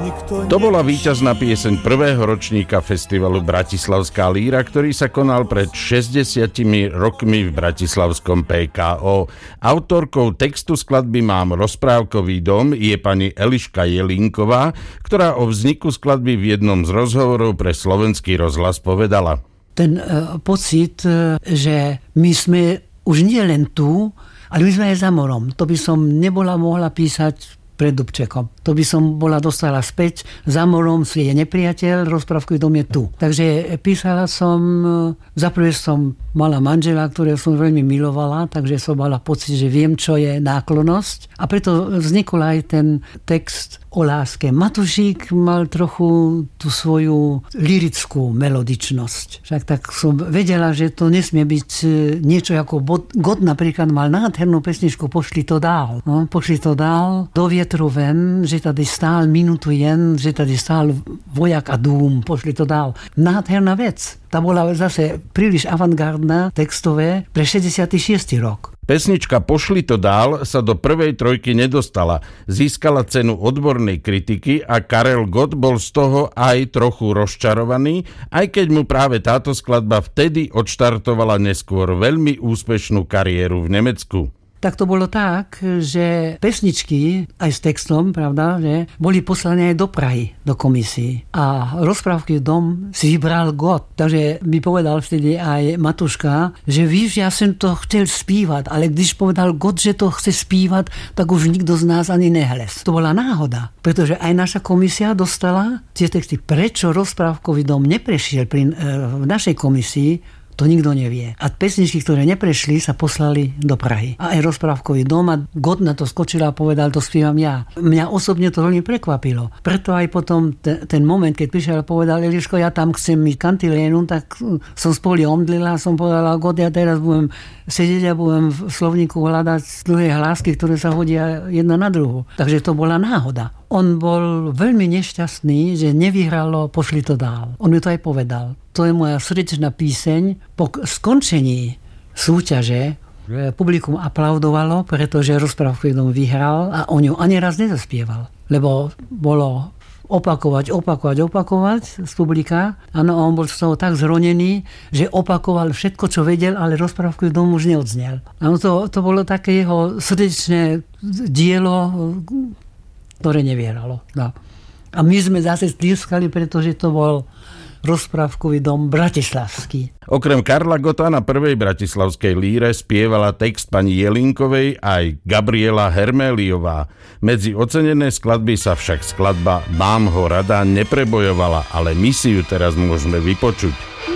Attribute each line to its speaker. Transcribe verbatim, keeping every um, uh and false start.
Speaker 1: To bola víťazná pieseň prvého ročníka festivalu Bratislavská líra, ktorý sa konal pred šesťdesiatimi rokmi v bratislavskom pé ká ó. Autorkou textu skladby Mám rozprávkový dom je pani Eliška Jelínková, ktorá o vzniku skladby v jednom z rozhovorov pre Slovenský rozhlas povedala.
Speaker 2: Ten uh, pocit, uh, že my sme už nie len tu, ale my sme aj za morom. To by som nebola mohla písať pred Dubčekom. To by som bola dostala späť. Za morom je nepriateľ, rozprávkový dom je tu. Takže písala som, zaprvé som mala manžela, ktorého som veľmi milovala, takže som mala pocit, že viem, čo je náklonnosť. A preto vznikol aj ten text o láske. Matušík mal trochu tú svoju lirickú melodičnosť. Však tak som vedela, že to nesmie byť niečo ako God napríklad mal nádhernú pesničku Pošli to dál. No, pošli to dál do vietru ven, že tady stál minútu jen, že tady stál vojak a dům, pošli to dál. Nádherná vec. Tá bola zase príliš avantgardná, textové, pre šesťdesiaty šiesty rok.
Speaker 1: Pesnička Pošli to dál sa do prvej trojky nedostala. Získala cenu odbornej kritiky a Karel Gott bol z toho aj trochu rozčarovaný, aj keď mu práve táto skladba vtedy odštartovala neskôr veľmi úspešnú kariéru v Nemecku.
Speaker 2: Tak to bolo tak, že pesničky aj s textom, pravda, že boli poslané aj do Prahy, do komisí. A rozprávky dom si vybral Gott. Takže by povedal vtedy aj Matuška, že víš, ja som to chcel spívať, ale když povedal Gott, že to chce spívať, tak už nikto z nás ani nehlez. To bola náhoda, pretože aj naša komisia dostala tie texty. Prečo rozprávkový dom neprešiel pri, v našej komisii, to nikto nevie. A pesničky, ktoré neprešli, sa poslali do Prahy. A aj rozprávkový dom a Gott na to skočil a povedal, to spievam ja. Mňa osobne to veľmi prekvapilo. Preto aj potom te, ten moment, keď prišiel a povedal, Eliško, ja tam chcem mít kantilénu, tak som spolu omdlila a som povedala, Gott, ja teraz budem sedieť a budem v slovníku hľadať dlhé hlásky, ktoré sa hodia jedna na druhu. Takže to bola náhoda. On bol veľmi nešťastný, že nevyhralo Pošli to dál. On mi to aj povedal. To je moja srdečná píseň. Po skončení súťaže publikum aplaudovalo, pretože rozprávkový dom vyhral a on ju ani raz nezaspieval. Lebo bolo opakovať, opakovať, opakovať z publika. Áno, on bol z toho tak zronený, že opakoval všetko, čo vedel, ale rozprávkový dom už neodznel. Áno, to, to bolo také jeho srdečné dielo, ktoré nevieralo. No. A my sme zase tlieskali, pretože to bol rozprávkový dom bratislavský.
Speaker 1: Okrem Karla Gotta na prvej bratislavskej líre spievala text pani Jelínkovej aj Gabriela Herméliová. Medzi ocenené skladby sa však skladba Mám ho rada neprebojovala, ale my si ju teraz môžeme vypočuť.